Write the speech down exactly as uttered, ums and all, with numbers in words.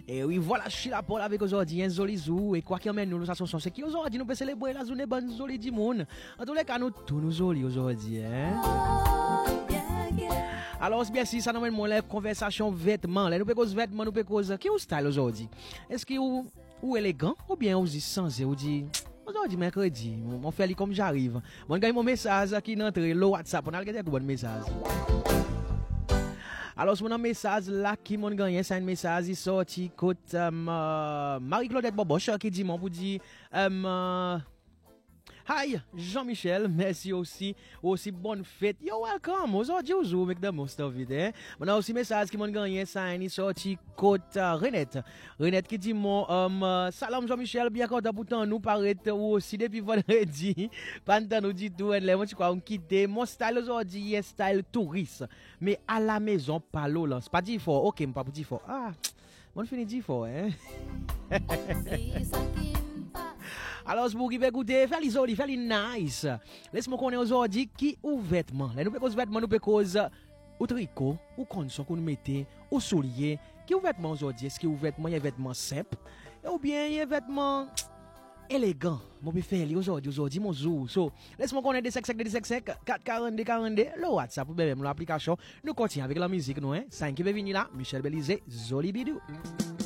Et oui, voilà, je suis là pour avec aujourd'hui un Zoli Zou. Et quoi qu'il emmène nous, nous sommes c'est qui aujourd'hui nous peut célébrer la journée bonne Zoli du monde. En tous les cas, nous tous nous Zoli aujourd'hui. Hein? Alors, bien si ça nous mène la conversation vêtements. Là, nous pouvons vêtements, nous pouvons cause qui est style aujourd'hui. Est-ce qu'il ou, ou élégant ou bien ou sans ou dit aujourd'hui mercredi, on fait comme j'arrive. Mon gars, mon message qui n'entre le WhatsApp, on a regardé un bon message. Alors, ce mon message là qui mon gagné, c'est un message qui sorti côté euh, Marie-Claudette Boboche qui dit mon pour dire euh, hi Jean-Michel, merci aussi aussi bonne fête. Yo welcome. Aujourd'hui vous make the most of it. Hein? On a aussi message qui mon gagné, c'est un sorti côté uh, Renette. Renette qui dit mon um, salam Jean-Michel, bien content pourtant nous paraître aussi depuis vendredi. Pendant nous dit tout les tu quoi on quitter mon style aujourd'hui est style touriste. Mais à la maison pas l'eau c'est pas dit fort. OK, pas dit fort. Ah, mon fini dit fort hein. Alors, si vous voulez écouter, faites les autres, faites les nice. Laisse-moi connaître aujourd'hui qui ou vêtements. Nous pouvons vêtements, nous pouvons ou tricot, ou condition que nous mettons, ou souliers. Qui ou vêtements aujourd'hui? Est-ce que ou vêtements, il y a vêtements simples, ou bien il y a vêtements élégants? Moi, je vais faire aujourd'hui, aujourd'hui, mon zou. So, laisse-moi connaître des cinq cinq des cinq cinq, quatre quarante-deux quarante-deux, le WhatsApp, ou même l'application. Nous continuons avec la musique, nous, hein. cinq qui va venir là, Michel Belize, Zoli Bidou.